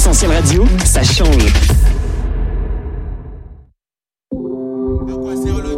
Essentiel Radio, ça change. À quoi sert le